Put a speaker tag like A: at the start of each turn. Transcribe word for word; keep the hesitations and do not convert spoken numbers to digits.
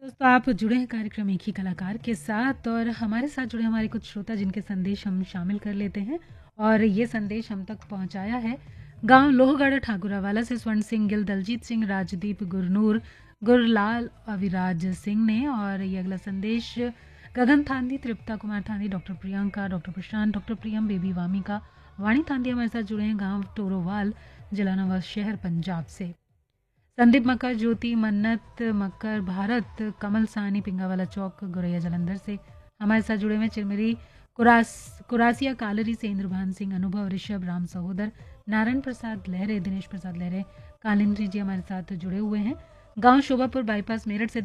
A: दोस्तों आप जुड़े हैं कार्यक्रम एक ही कलाकार के साथ और हमारे साथ जुड़े हमारे कुछ श्रोता जिनके संदेश हम शामिल कर लेते हैं और ये संदेश हम तक पहुंचाया है गांव लोहगढ़ ठाकुरावाला से स्वर्ण सिंह गिल, दलजीत सिंह, राजदीप, गुरनूर, गुरलाल, अविराज सिंह ने। और ये अगला संदेश गगन थांदी, तृप्ता कुमार थांदी, डॉक्टर प्रियंका, डॉक्टर प्रशांत, डॉक्टर प्रियम, बेबी वामिका, वाणी थांदी हमारे साथ जुड़े हैं गाँव टोरोवाल, जलालाबाद शहर, पंजाब से। संदीप मक्कर, ज्योति, मन्नत मक्कर, भारत, कमल सानी, पिंगावाला चौक, गोरैया जलंधर से हमारे साथ जुड़े हुए। चिरमिरी कुरास कुरासिया कालरी से इंद्रभान सिंह, अनुभव, ऋषभ, राम सहोदर, नारायण प्रसाद लहरे, दिनेश प्रसाद लहरे, कालिंद्री जी हमारे साथ जुड़े हुए हैं। गांव शोभापुर बाईपास मेरठ से